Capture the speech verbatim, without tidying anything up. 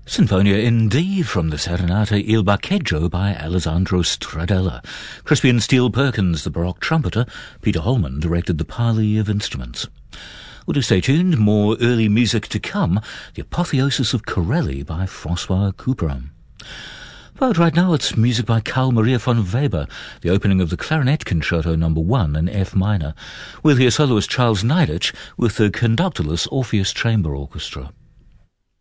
Sinfonia indeed from the Serenata Il Baccheggio by Alessandro Stradella. Crispian Steele Perkins, the Baroque trumpeter. Peter Holman directed the parley of instruments. Well, do stay tuned. More early music to come. The Apotheosis of Corelli by Francois Couperin. But right now it's music by Carl Maria von Weber, the opening of the Clarinet Concerto number one in F minor. We'll hear soloist Charles Neidich with the conductorless Orpheus Chamber Orchestra.